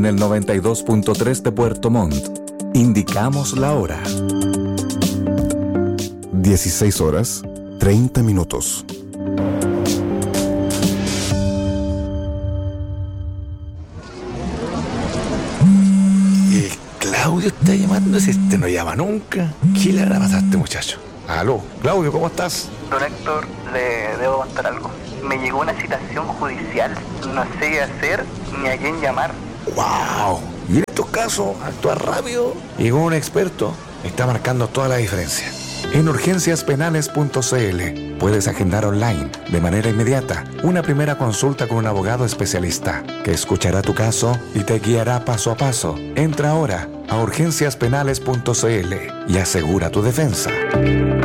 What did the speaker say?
En el 92.3 de Puerto Montt, indicamos la hora. 16:30. El Claudio está llamando, si este no llama nunca. ¿Qué le habrá pasado a este muchacho? Aló, Claudio, ¿cómo estás? Don Héctor, le debo contar algo. Me llegó una citación judicial. No sé qué hacer ni a quién llamar. ¡Wow! Y en estos casos, actuar rápido. Llegó un experto, está marcando toda la diferencia. En urgenciaspenales.cl puedes agendar online, de manera inmediata, una primera consulta con un abogado especialista que escuchará tu caso y te guiará paso a paso. Entra ahora a urgenciaspenales.cl y asegura tu defensa.